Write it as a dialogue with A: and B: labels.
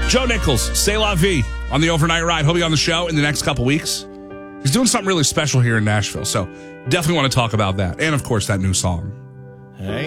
A: Joe Nichols, C'est La Vie on the Overnight Ride. He'll be on the show in the next couple weeks. He's doing something really special here in Nashville, so definitely want to talk about that. And, of course, that new song.
B: Hey.